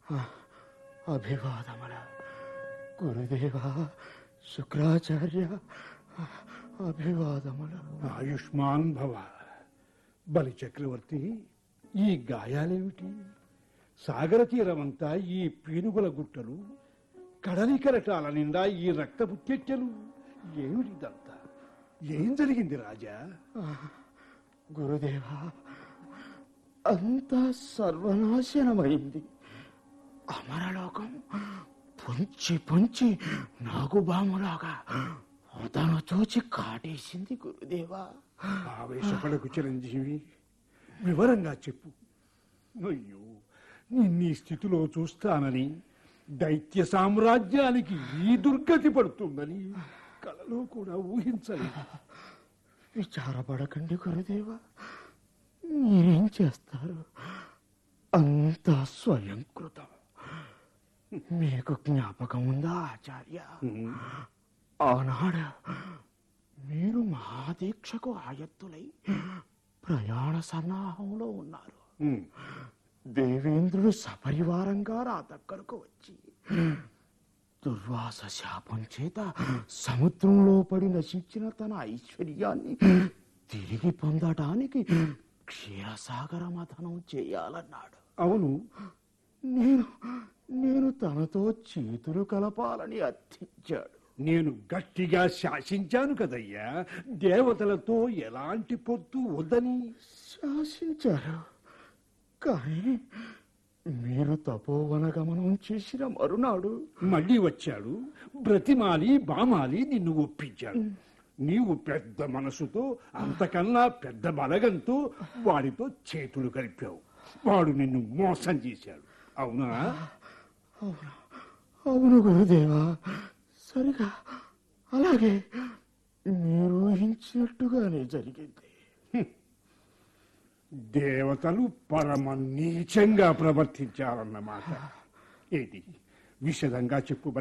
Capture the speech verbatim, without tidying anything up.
అభివాదముల గురుదేవ శుక్రాచార్య, అభివాదముల. ఆయుష్మాన్ భవ. బలి చక్రవర్తి, ఈ గాయాలేమిటి? సాగర తీరమంతా ఈ పీనుగుల గుట్టలు, కడలి కెరటాల నిండా ఈ రక్తపు చెట్టెలు, ఏమిటిదంతా? ఏం జరిగింది రాజా? గురుదేవా, అంతా సర్వనాశనమైంది. అమరలోకం పొంచి పొంచి నాగుబాములాగా అతను చూచి కాటేసింది గురుదేవా. ఆవేశపడకు చిరంజీవి, వివరంగా చెప్పు. అయ్యో, నిన్నీ స్థితిలో చూస్తానని, దైత్య సామ్రాజ్యానికి ఈ దుర్గతి పడుతుందని కలలో కూడా ఊహించలేదు. విచారపడకండి గురుదేవా, మీరేం చేస్తారు? అంతా స్వయంకృతం. మీకు జ్ఞాపకం ఉందా ఆచార్య? ఆనాడు మీరు మహాదీక్షకు ఆయత్తులై ప్రయాణ సన్నాహంలో ఉన్నారు. దేవేంద్రుడు సపరివారంగా నా దగ్గరకు వచ్చి దుర్వాస శాపం చేత సముద్రంలో పడి నశించిన తన ఐశ్వర్యాన్ని తిరిగి పొందడానికి క్షీరసాగర మథనం చేయాలన్నాడు. అవును, నేను నేను తనతో చేతులు కలపాలని అర్థించాడు. నేను గట్టిగా శాసించాను కదయ్యా, దేవతలతో ఎలాంటి పొత్తు వద్దని. శాసించారు, కానీ మీరు తపోవన గమనం చేసిన మరునాడు మళ్ళీ వచ్చాడు, బ్రతిమాలి బామాలి నిన్ను ఒప్పించాడు. నీవు పెద్ద మనసుతో, అంతకన్నా పెద్ద బలగంతో వాడితో చేతులు కలిపావు. వాడు నిన్ను మోసం చేశాడు, అవునా? అవును అవును గురుదేవా, సరిగా అలాగే మీరు ఊహించినట్టుగానే జరిగింది. దేవతలు పరమ నీచంగా ప్రవర్తించారన్నమాట. ఏది విశదంగా చెప్పు.